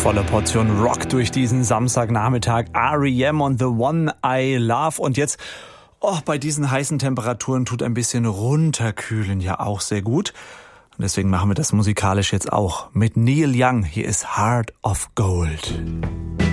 Volle Portion Rock durch diesen Samstagnachmittag. R.E.M. und The One I Love. Und jetzt, bei diesen heißen Temperaturen tut ein bisschen runterkühlen ja auch sehr gut. Und deswegen machen wir das musikalisch jetzt auch mit Neil Young. Hier ist Heart of Gold.